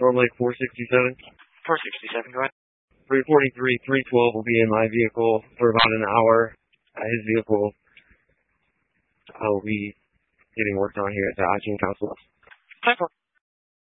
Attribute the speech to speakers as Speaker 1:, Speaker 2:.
Speaker 1: Storm Lake 467.
Speaker 2: 467, go ahead.
Speaker 1: Reporting 312 will be in my vehicle for about an hour. His vehicle will be getting worked on here at the Ajin Council.
Speaker 2: Time for